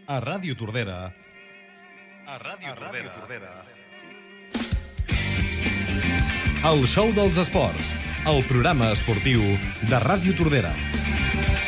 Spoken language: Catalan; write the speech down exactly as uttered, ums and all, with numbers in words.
A Ràdio Tordera. A Ràdio Tordera. Tordera. El show dels esports, el programa esportiu de Ràdio Tordera.